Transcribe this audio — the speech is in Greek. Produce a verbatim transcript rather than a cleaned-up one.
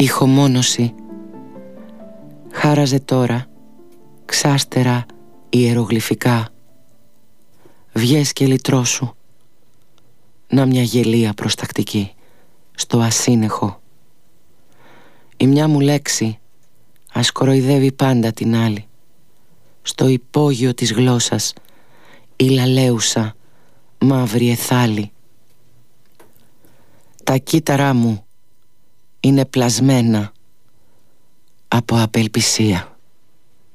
ηχομόνωση. Χάραζε τώρα, ξάστερα ιερογλυφικά. Βγες και λυτρώσου. Να μια γελία προστακτική στο ασύνεχο. Η μια μου λέξη ας κοροϊδεύει πάντα την άλλη. Στο υπόγειο της γλώσσας η λαλέουσα μαύρη εθάλη. Τα κύτταρά μου είναι πλασμένα από απελπισία.